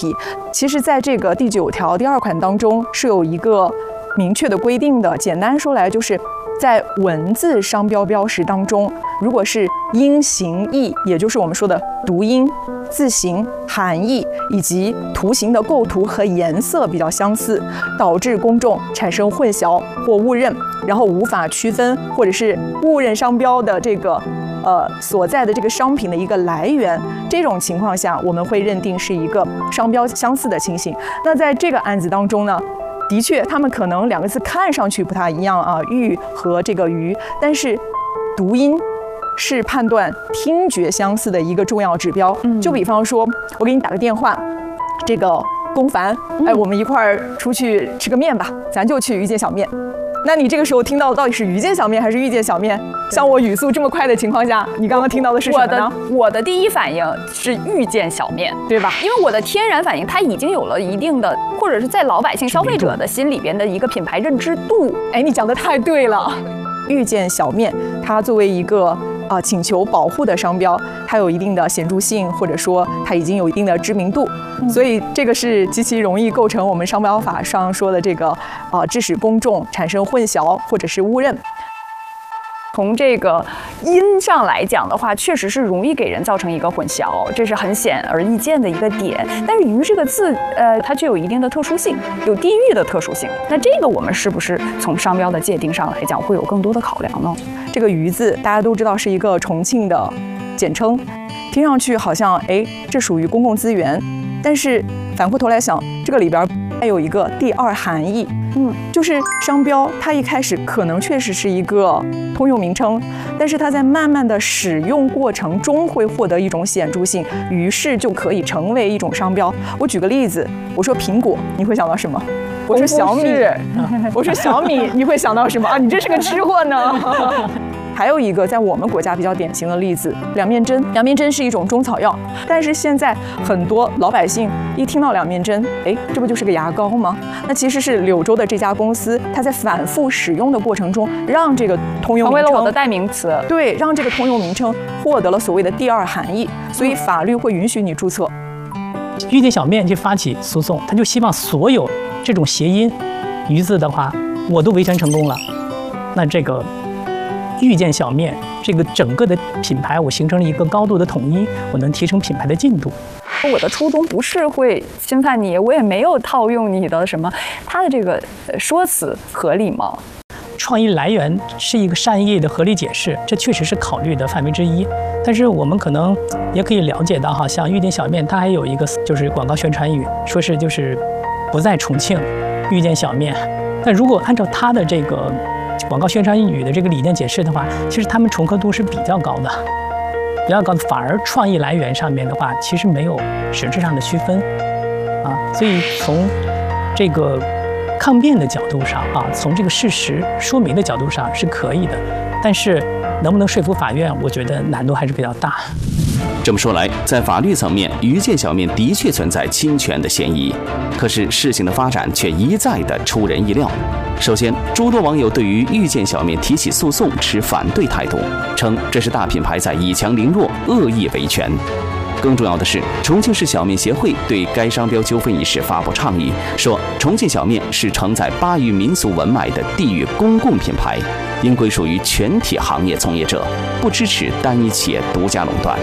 题。其实，在这个第9条第2款当中是有一个明确的规定的。简单说来，就是在文字商标标识当中，如果是音形义，也就是我们说的读音、字形、含义以及图形的构图和颜色比较相似，导致公众产生混淆或误认，然后无法区分，或者是误认商标的这个所在的这个商品的一个来源，这种情况下，我们会认定是一个商标相似的情形。那在这个案子当中呢，的确，他们可能2个字看上去不太一样啊，玉和这个鱼，但是读音是判断听觉相似的一个重要指标。就比方说，我给你打个电话，这个龚凡，哎，我们一块儿出去吃个面吧，咱就去遇见小面。那你这个时候听到的到底是遇见小面还是遇见小面？像我语速这么快的情况下，你刚刚听到的是什么呢？ 我的第一反应是遇见小面，对吧？因为我的天然反应，它已经有了一定的，或者是在老百姓消费者的心里边的一个品牌认知度。 哎，你讲的太对了。遇见小面，它作为一个请求保护的商标，它有一定的显著性，或者说它已经有一定的知名度，所以这个是极其容易构成我们商标法上说的这个致使公众产生混淆或者是误认。 从这个音上来讲的话，确实是容易给人造成一个混淆，这是很显而易见的一个点。但是“鱼”这个字，它具有一定的特殊性，有地域的特殊性。那这个我们是不是从商标的界定上来讲，会有更多的考量呢？ 这个“鱼”字，大家都知道是一个重庆的简称，听上去好像这属于公共资源，但是反过头来想，这个里边还有一个第2含义。就是商标，它一开始可能确实是一个通用名称，但是它在慢慢的使用过程中会获得一种显著性，于是就可以成为一种商标。我举个例子，我说苹果，你会想到什么？我说小米，我说小米，你会想到什么啊？你这是个吃货呢。还有一个在我们国家比较典型的例子，两面针。两面针是一种中草药，但是现在很多老百姓一听到两面针，这不就是个牙膏吗？那其实是柳州的这家公司，它在反复使用的过程中，让这个通用名称成为了我的代名词。 对，让这个通用名称获得了所谓的第2含义，所以法律会允许你注册。 遇见小面就发起诉讼，他就希望所有这种谐音鱼字的话，我都维权成功了，那这个遇见小面这个整个的品牌，我形成了一个高度的统一，我能提升品牌的进度。 我的初衷不是会侵犯你，我也没有套用你的什么，他的这个说辞合理吗？ 创意来源是一个善意的合理解释，这确实是考虑的范围之一。但是我们可能也可以了解到，好像遇见小面它还有一个就是广告宣传语，说是就是不在重庆遇见小面。但如果按照它的这个广告宣传语的这个理念解释的话，其实它们重合度是比较高的，反而创意来源上面的话，其实没有实质上的区分啊。所以从这个抗辩的角度上啊，从这个事实说明的角度上是可以的，但是能不能说服法院，我觉得难度还是比较大。 这么说来，在法律层面，遇见小面的确存在侵权的嫌疑，可是事情的发展却一再的出人意料。首先，诸多网友对于遇见小面提起诉讼持反对态度，称这是大品牌在以强凌弱、恶意维权。更重要的是，重庆市小面协会对该商标纠纷一事发布倡议，说重庆小面是承载巴渝民俗文脉的地域公共品牌，应归属于全体行业从业者，不支持单一企业独家垄断。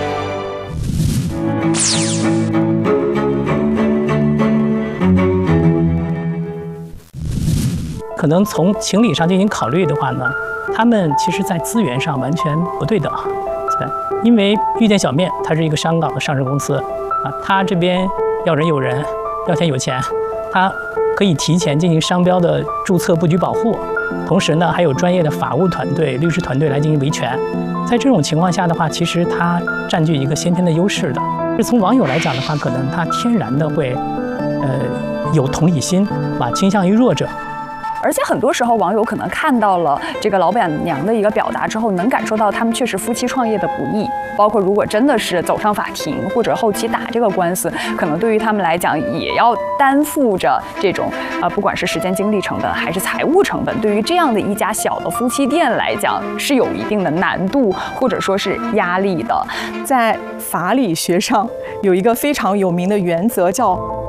可能从情理上进行考虑的话呢，他们其实在资源上完全不对等。因为遇见小面它是一个香港的上市公司啊，它这边要人有人，要钱有钱，它可以提前进行商标的注册布局保护，同时呢还有专业的法务团队、律师团队来进行维权。在这种情况下的话，其实它占据一个先天的优势的。是从网友来讲的话，可能它天然的会有同理心，倾向于弱者。 而且很多时候，网友可能看到了这个老板娘的一个表达之后，能感受到他们确实夫妻创业的不易。包括如果真的是走上法庭，或者后期打这个官司，可能对于他们来讲，也要担负着这种不管是时间精力成本还是财务成本，对于这样的一家小的夫妻店来讲，是有一定的难度或者说是压力的。 在法理学上有一个非常有名的原则，叫